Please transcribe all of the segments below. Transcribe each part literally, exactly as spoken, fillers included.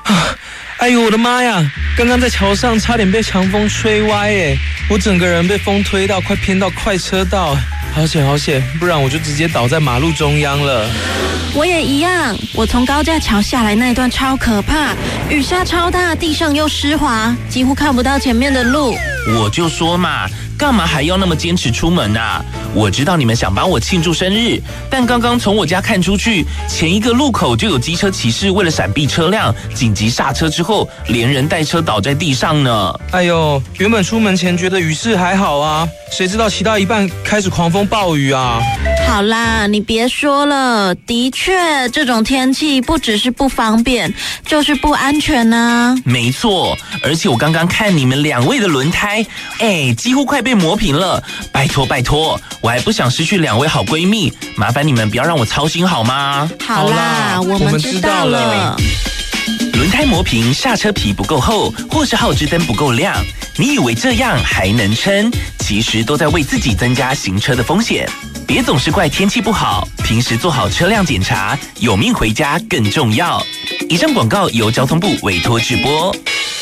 哎呦我的妈呀！刚刚在桥上差点被强风吹歪耶，我整个人被风推到快偏到快车道，好险好险，不然我就直接倒在马路中央了。 我也一样，我从高架桥下来那一段超可怕，雨下超大，地上又湿滑，几乎看不到前面的路。 我就说嘛，干嘛还要那么坚持出门啊？我知道你们想帮我庆祝生日，但刚刚从我家看出去，前一个路口就有机车骑士为了闪避车辆，紧急刹车之后，连人带车倒在地上呢。 哎呦，原本出门前觉得雨势还好啊，谁知道骑到一半开始狂风暴雨啊！ 好啦，你别说了，的确，这种天气不只是不方便，就是不安全啊。 没错，而且我刚刚看你们两位的轮胎，哎，几乎快被磨平了。拜托拜托，我还不想失去两位好闺蜜，麻烦你们不要让我操心好吗？ 好啦，我们知道了。 轮胎磨平，刹车皮不够厚，或是后置灯不够亮，你以为这样还能撑？其实都在为自己增加行车的风险。别总是怪天气不好，平时做好车辆检查，有命回家更重要。以上广告由交通部委托直播。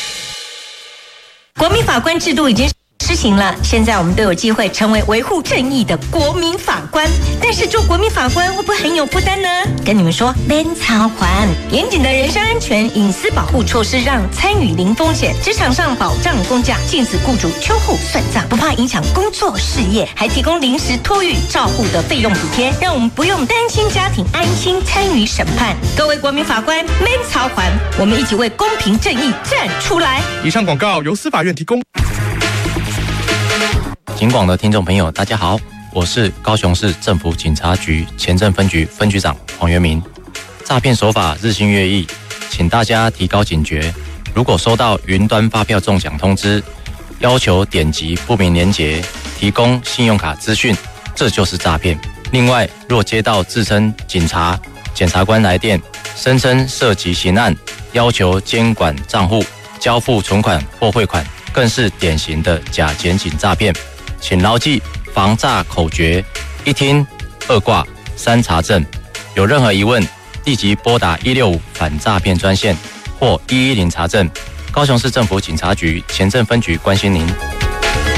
国民法官制度已经施行了，现在我们都有机会成为维护正义的国民法官。但是做国民法官会不会很有负担呢？跟你们说，免操还严谨的人身安全、隐私保护措施，让参与零风险。职场上保障工价，禁止雇主秋后算账，不怕影响工作事业，还提供临时托育照护的费用补贴，让我们不用担心家庭，安心参与审判。各位国民法官，免操还，我们一起为公平正义站出来。 以上广告由司法院提供。 警广的听众朋友，大家好，我是高雄市政府警察局前镇分局分局长黄元明。诈骗手法日新月异，请大家提高警觉。如果收到云端发票中奖通知，要求点击不明连结，提供信用卡资讯，这就是诈骗。另外，若接到自称警察、检察官来电，声称涉及刑案，要求监管账户、交付存款或汇款，更是典型的假检警诈骗。请牢记防诈口诀：一听、二挂、三查证。有任何疑问，立即拨打一六五反诈骗专线或一一零查证。高雄市政府警察局前镇分局关心您。